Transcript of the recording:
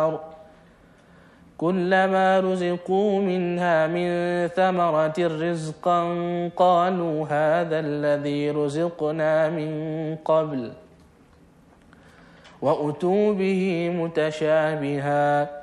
النار كلما رزقوا منها من ثمرة رزقا قالوا هذا الذي رزقنا من قبل وأتوا به متشابها